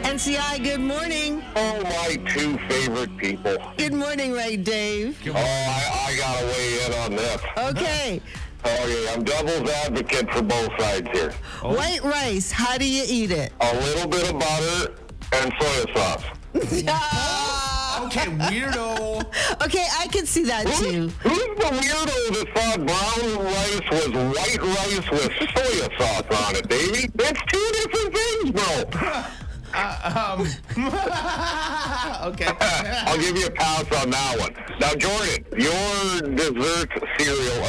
NCI, good morning. Oh, my two favorite people. Good morning, Ray Dave. I got to weigh in on this. Okay. Okay, I'm devil's advocate for both sides here. White rice, how do you eat it? A little bit of butter and soy sauce. Okay, weirdo. Okay, I can see that too. Who's the weirdo that thought brown rice was white rice with soy sauce on it, Davey? That's two different things, bro. Okay. I'll give you a pass on that one. Now, Jordan, your dessert cereal